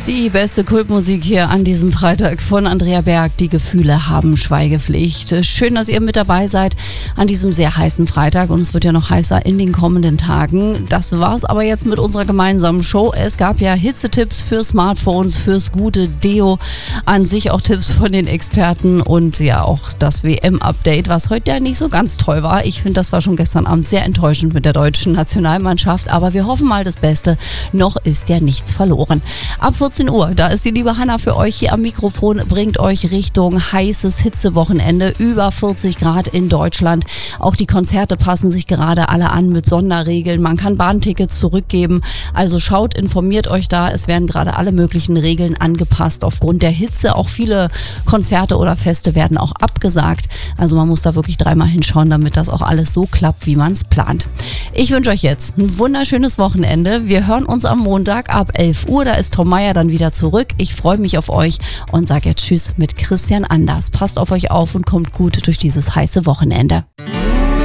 Die beste Kultmusik hier an diesem Freitag von Andrea Berg. Die Gefühle haben Schweigepflicht. Schön, dass ihr mit dabei seid an diesem sehr heißen Freitag und es wird ja noch heißer in den kommenden Tagen. Das war's aber jetzt mit unserer gemeinsamen Show. Es gab ja Hitzetipps für Smartphones, fürs gute Deo, an sich auch Tipps von den Experten und ja auch das WM-Update, was heute ja nicht so ganz toll war. Ich finde, das war schon gestern Abend sehr enttäuschend mit der deutschen Nationalmannschaft, aber wir hoffen mal das Beste. Noch ist ja nichts verloren. Ab 14 Uhr, da ist die liebe Hanna für euch hier am Mikrofon, bringt euch Richtung heißes Hitzewochenende, über 40 Grad in Deutschland. Auch die Konzerte passen sich gerade alle an mit Sonderregeln. Man kann Bahntickets zurückgeben. Also schaut, informiert euch da. Es werden gerade alle möglichen Regeln angepasst aufgrund der Hitze. Auch viele Konzerte oder Feste werden auch abgesagt. Also man muss da wirklich dreimal hinschauen, damit das auch alles so klappt, wie man es plant. Ich wünsche euch jetzt ein wunderschönes Wochenende. Wir hören uns am Montag ab 11 Uhr. Da ist Tom Meyer dann wieder zurück. Ich freue mich auf euch und sage jetzt Tschüss mit Christian Anders. Passt auf euch auf und kommt gut durch dieses heiße Wochenende.